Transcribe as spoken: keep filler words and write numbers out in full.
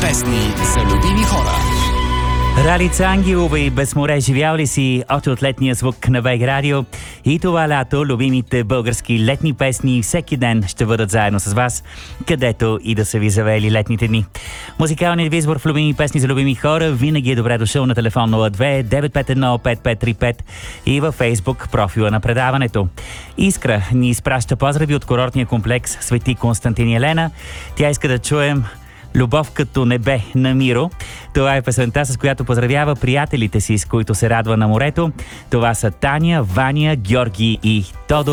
песни за любими хора. Ралица Ангелова и Без море живял ли си още от летния звук на БГ Радио? И това лято любимите български летни песни всеки ден ще бъдат заедно с вас, където и да са ви завели летните дни. Музикалният ви избор в любими песни за любими хора винаги е добре дошъл на телефон нула две девет пет едно пет пет три пет и във Фейсбук профила на предаването. Искра ни изпраща поздрави от курортния комплекс Свети Константин и Елена. Тя иска да чуем "Любов като небе" на Миро. Това е песента, с която поздравява приятелите си, с които се радва на морето. Това са Таня, Ваня, Георги и Тодор.